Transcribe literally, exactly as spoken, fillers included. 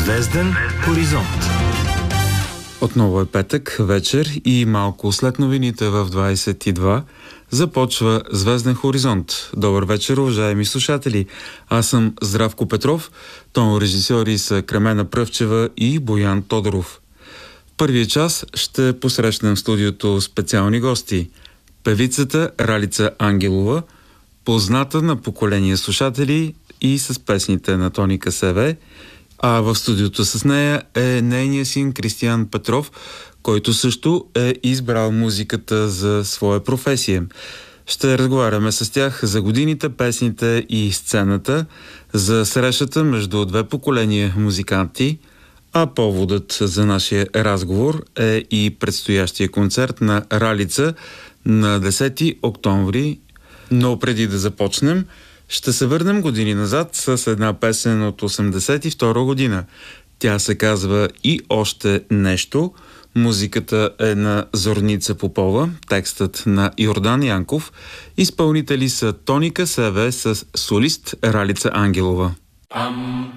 Звезден хоризонт. Отново е петък вечер и малко след новините в двайсет и два започва Звезден хоризонт. Добър вечер, уважаеми слушатели. Аз съм Здравко Петров, тонорежисьори са Кремена Пръвчева и Боян Тодоров. В първия час ще посрещнем в студиото специални гости. Певицата Ралица Ангелова, позната на поколение слушатели и с песните на Тоника СВ, а в студиото с нея е нейният син Кристиян Петров, който също е избрал музиката за своя професия. Ще разговаряме с тях за годините, песните и сцената, за срещата между две поколения музиканти, а поводът за нашия разговор е и предстоящия концерт на Ралица на десети октомври. Но преди да започнем, ще се върнем години назад с една песен от осемдесет и втора година. Тя се казва "И още нещо". Музиката е на Зорница Попова, текстът на Йордан Янков. Изпълнители са Тоника СВ с солист Ралица Ангелова.